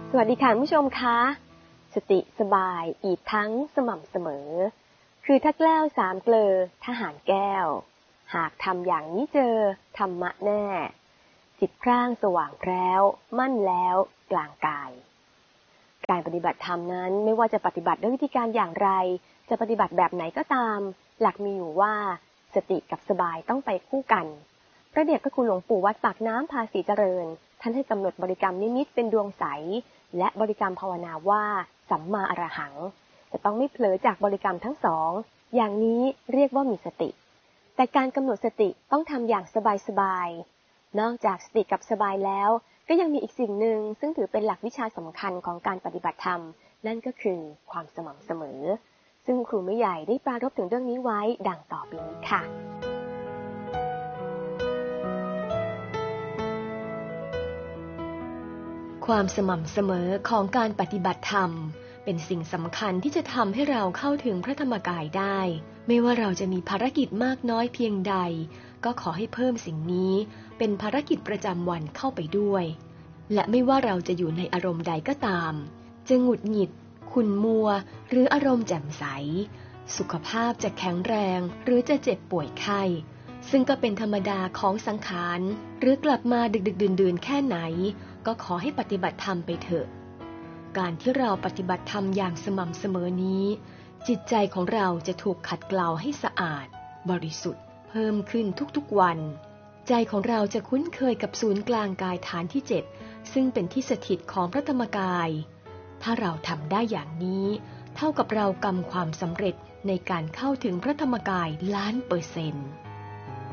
สวัสดีค่ะผู้ชมคะสติสบายอีกทั้งสม่ำเสมอคือถ้าแก้วสามเกลอทหารแก้วหากทำอย่างนี้เจอธรรมะแน่จิตพร่างสว่างแพร้วมั่นแล้วกลางกายการปฏิบัติธรรมนั้นไม่ว่าจะปฏิบัติด้วยวิธีการอย่างไรจะปฏิบัติแบบไหนก็ตามหลักมีอยู่ว่าสติกับสบายต้องไปคู่กันพระเดชพระคุณหลวงปู่วัดปากน้ำภาษีเจริญท่านให้กำหนดบริกรรมนิมิตเป็นดวงใสและบริกรรมภาวนาว่าสัมมาอรหังจะต้องไม่เผลอจากบริกรรมทั้งสองอย่างนี้เรียกว่ามีสติแต่การกำหนดสติต้องทำอย่างสบายๆนอกจากสติกับสบายแล้วก็ยังมีอีกสิ่งหนึ่งซึ่งถือเป็นหลักวิชาสำคัญของการปฏิบัติธรรมนั่นก็คือความสม่ำเสมอซึ่งครูไม่ใหญ่ได้ปรารภถึงเรื่องนี้ไว้ดังต่อไปนี้ค่ะความสม่ำเสมอของการปฏิบัติธรรมเป็นสิ่งสำคัญที่จะทำให้เราเข้าถึงพระธรรมกายได้ไม่ว่าเราจะมีภารกิจมากน้อยเพียงใดก็ขอให้เพิ่มสิ่งนี้เป็นภารกิจประจำวันเข้าไปด้วยและไม่ว่าเราจะอยู่ในอารมณ์ใดก็ตามจะหงุดหงิดขุ่นมัวหรืออารมณ์แจ่มใสสุขภาพจะแข็งแรงหรือจะเจ็บป่วยไข้ซึ่งก็เป็นธรรมดาของสังขารหรือกลับมาดึกๆดื่นๆแค่ไหนก็ขอให้ปฏิบัติธรรมไปเถอะการที่เราปฏิบัติธรรมอย่างสม่ำเสมอนี้จิตใจของเราจะถูกขัดเกลาให้สะอาดบริสุทธิ์เพิ่มขึ้นทุกๆวันใจของเราจะคุ้นเคยกับศูนย์กลางกายฐานที่7ซึ่งเป็นที่สถิตของพระธรรมกายถ้าเราทำได้อย่างนี้เท่ากับเรากำความสำเร็จในการเข้าถึงพระธรรมกาย1,000,000%.